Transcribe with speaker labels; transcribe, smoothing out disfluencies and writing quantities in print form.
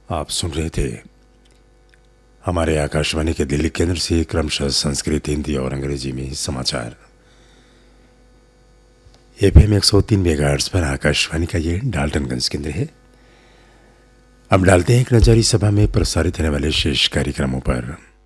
Speaker 1: आप सुन रहे थे हमारे आकाशवाणी के दिल्ली केंद्र से क्रमशः संस्कृत, हिंदी और अंग्रेजी में समाचार। एफएम 103 मेगाहर्ट्ज पर आकाशवाणी का ये डाल्टनगंज केंद्र है। अब डालते हैं एक नजर इस सभा में प्रसारित होने वाले शेष कार्यक्रमों पर।